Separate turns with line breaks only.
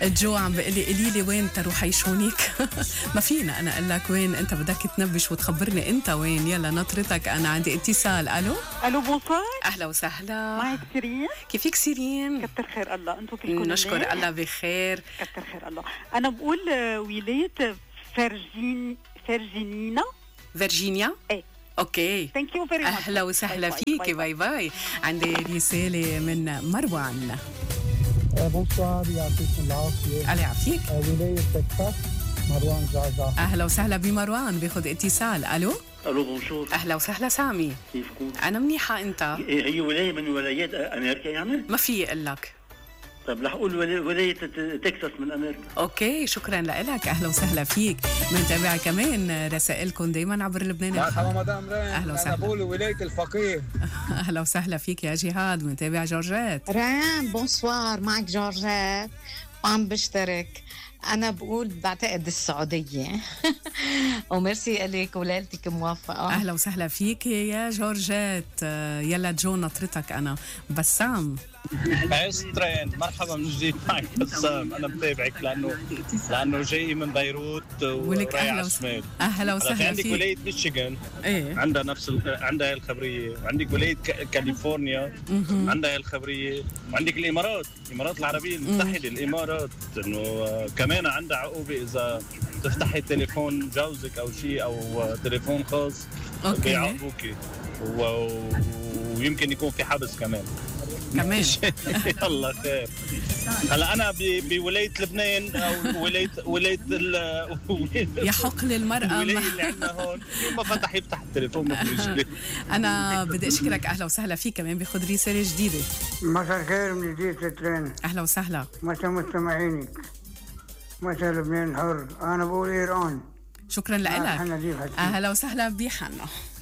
جو عم بقلي قولي لي وين تروحي شونك. ما فينا انا اقول لك وين، انت بدك تنبش وتخبرني انت وين. يلا نطرتك، انا عندي اتصال. الو
الو بونسوار.
اهلا وسهلا.
معك سيرين.
كيفك سيرين؟
كتر خير الله، انتم كلكم
نشكر الله بخير.
كتر خير الله. انا بقول ولايه فيرجينيا. ايه
اوكي
ثانك يو فيري ماتش.
اهلا وسهلا فيكي. باي باي. عندي رساله من مروان.
بونسوار، يعطيكم العافيه.
الله يعافيك.
ولايه تكساس، مروان جعجع.
اهلا وسهلا بمروان. باخذ اتصال. الو
بونجور.
اهلا وسهلا سامي.
كيفكم؟
انا منيحه، انت؟
هي ولايه من ولايات امريكا يعني؟
ما في اقول لك.
طب رح اقول ولايه تكساس من امريكا.
اوكي شكرا لك. اهلا وسهلا فيك. بنتابع كمان رسائلكم دايما عبر لبنان.
مرحبا مدام رين.
اهلا وسهلا.
انا بقول ولايه الفقيه.
اهلا وسهلا فيك يا جهاد. بنتابع جورجيت.
ريان بونسوار، معك جورجيت وعم بشترك. أنا بقول بعتقد السعودية. وميرسي إليك وليلتك موفقة.
أهلا وسهلا فيك يا جورجيت. يلا جو نطرتك أنا. بسام.
عسترين، مرحبا من جديد معك بسام. أنا بتابعك لأنه جاي من بيروت
ولك أهلا وسهلا
عندك
فيك.
ولاية ميشيغان
إيه؟
عندها عندها الخبرية، وعندك ولاية كاليفورنيا عندها الخبرية، وعندك الإمارات العربية المتحدة. الإمارات إنه كمان عندها عقوبة إذا تفتحي تليفون جوزك أو شيء أو تليفون خاص بيعاقبوكي، ويمكن يكون في حبس كمان. يلا خير. هلا انا بولايه لبنان او ولايه
يحق للمراه
الولايه اللي عندنا هون ما فتح يفتح التليفون ما في مشكله.
انا بدي اشكرك. اهلا وسهلا فيك. كمان باخذ رساله جديده.
مساء الخير من جديد سترين.
اهلا وسهلا.
مساء مستمعينك. مساء لبنان حر. انا بقول ايران.
شكرا لك. اهلا وسهلا بحنا.